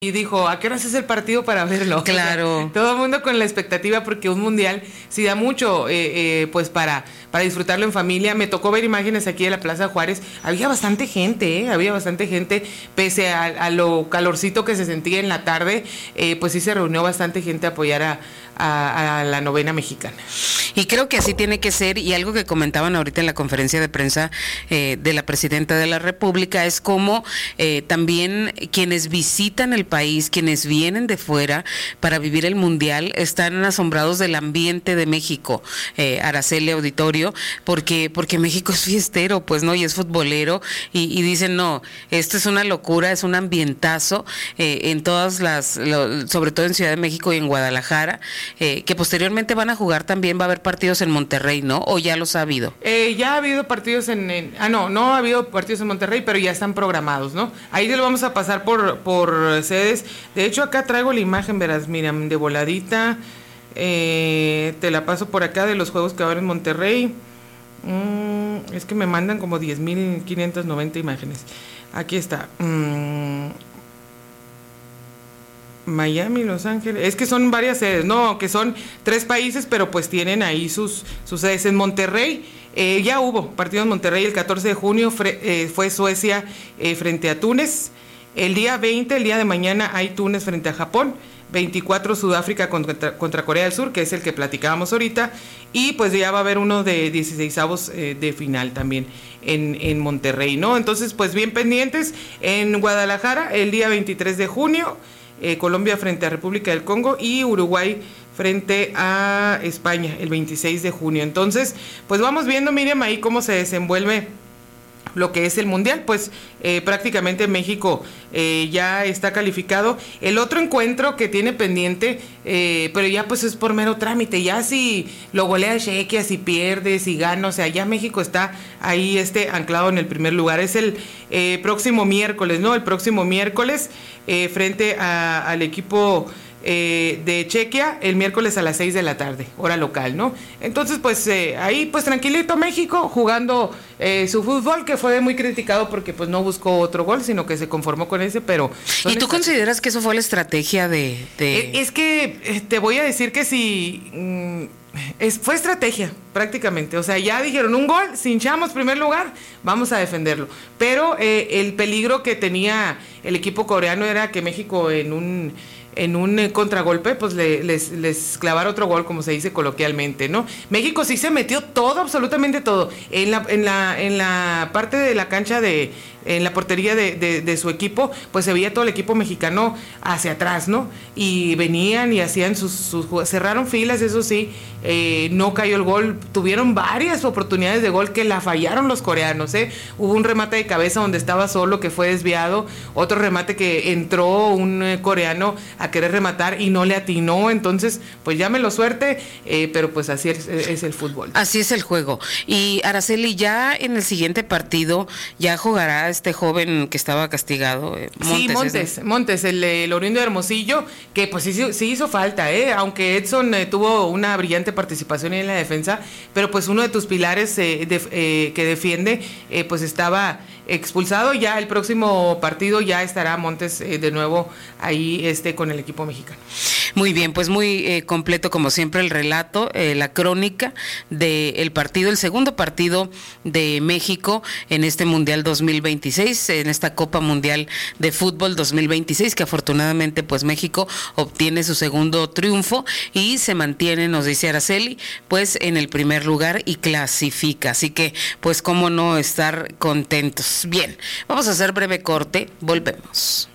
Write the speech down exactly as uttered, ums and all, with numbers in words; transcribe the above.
Y dijo, ¿a qué hora es el partido para verlo? Claro. O sea, todo el mundo con la expectativa porque un mundial sí da mucho, eh, eh, pues para, para disfrutarlo en familia. Me tocó ver imágenes aquí de la Plaza Juárez. Había bastante gente, ¿eh? Había bastante gente, pese a, a lo calorcito que se sentía en la tarde, eh, pues sí se reunió bastante gente a apoyar a, a, a la novena mexicana. Y creo que así tiene que ser, y algo que comentaban ahorita en la conferencia de prensa eh, de la presidenta de la República es como eh, también quienes visitan el país, quienes vienen de fuera para vivir el mundial, están asombrados del ambiente de México, eh, Araceli Auditorio, porque porque México es fiestero, pues no, y es futbolero, y, y dicen, no, esto es una locura, es un ambientazo eh, en todas las, lo, sobre todo en Ciudad de México y en Guadalajara, eh, que posteriormente van a jugar también, va a haber partidos en Monterrey, ¿no? ¿O ya los ha habido? Eh, ya ha habido partidos en, en... Ah, no, no ha habido partidos en Monterrey, pero ya están programados, ¿no? Ahí lo vamos a pasar por, por sedes. De hecho, acá traigo la imagen, verás, mira, de voladita. Eh, te la paso por acá de los juegos que va a haber en Monterrey. Mm, es que me mandan como diez mil quinientas noventa imágenes. Aquí está. Mm, Miami, Los Ángeles, es que son varias sedes, no, que son tres países, pero pues tienen ahí sus, sus sedes. En Monterrey, eh, ya hubo partido en Monterrey el catorce de junio, fre, eh, fue Suecia eh, frente a Túnez. El día veinte, el día de mañana, hay Túnez frente a Japón. veinticuatro Sudáfrica contra, contra Corea del Sur, que es el que platicábamos ahorita, y pues ya va a haber uno de dieciseisavos eh, de final también en, en Monterrey, ¿no? Entonces, pues bien pendientes. En Guadalajara, el día veintitrés de junio, Eh, Colombia frente a República del Congo y Uruguay frente a España el veintiséis de junio. Entonces, pues vamos viendo, Miriam, ahí cómo se desenvuelve lo que es el mundial. Pues eh, prácticamente México eh, ya está calificado. El otro encuentro que tiene pendiente, eh, pero ya pues es por mero trámite, ya si lo golea Chequia, si pierde, si gana, o sea, ya México está ahí este anclado en el primer lugar. Es el eh, próximo miércoles, ¿no? El próximo miércoles eh, frente a, al equipo Eh, de Chequia, el miércoles a las seis de la tarde, hora local, ¿no? Entonces, pues eh, ahí, pues tranquilito México, jugando eh, su fútbol, que fue muy criticado porque pues no buscó otro gol, sino que se conformó con ese, pero... ¿Y tú consideras que eso fue la estrategia de...? de... Es que eh, te voy a decir que si... Mmm, Es, fue estrategia, prácticamente. O sea, ya dijeron un gol, si hinchamos primer lugar, vamos a defenderlo. Pero eh, el peligro que tenía el equipo coreano era que México en un en un eh, contragolpe, pues le, les, les clavara otro gol, como se dice coloquialmente, ¿no? México sí se metió todo, absolutamente todo. En la, en la, en la parte de la cancha de, en la portería de, de, de su equipo, pues se veía todo el equipo mexicano hacia atrás, ¿no? Y venían y hacían sus, sus cerraron filas, eso sí, eh, no cayó el gol, tuvieron varias oportunidades de gol que la fallaron los coreanos, ¿eh? Hubo un remate de cabeza donde estaba solo que fue desviado, otro remate que entró un eh, coreano a querer rematar y no le atinó, entonces pues llámelo suerte, eh, pero pues así es, es el fútbol. Así es el juego. Y Araceli, ya en el siguiente partido ya jugará este joven que estaba castigado, eh, Montes. Sí, Montes, ¿no? Montes, el, el oriundo de Hermosillo, que pues sí, sí hizo falta, eh, aunque Edson eh, tuvo una brillante participación en la defensa, pero pues uno de tus pilares eh, de, eh, que defiende, eh, pues estaba expulsado. Ya el próximo partido ya estará Montes eh, de nuevo ahí este con el equipo mexicano. Muy bien, pues muy eh, completo como siempre el relato, eh, la crónica del partido, el segundo partido de México en este Mundial dos mil veintiséis, en esta Copa Mundial de Fútbol dos mil veintiséis, que afortunadamente pues México obtiene su segundo triunfo y se mantiene, nos dice Araceli, pues en el primer lugar y clasifica, así que pues cómo no estar contentos. Bien, vamos a hacer breve corte, volvemos.